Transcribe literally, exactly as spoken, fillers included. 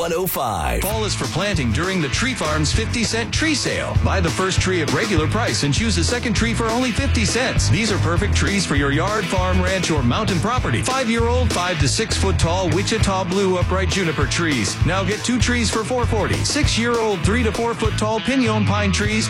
one oh five. Fall is for planting during the Tree Farm's fifty cent tree sale. Buy the first tree at regular price and choose a second tree for only fifty cents. These are perfect trees for your yard, farm, ranch, or mountain property. Five-year-old, five to six foot tall Wichita Blue upright juniper trees. Now get two trees for four forty. Six-year-old, three to four foot tall Pinon pine trees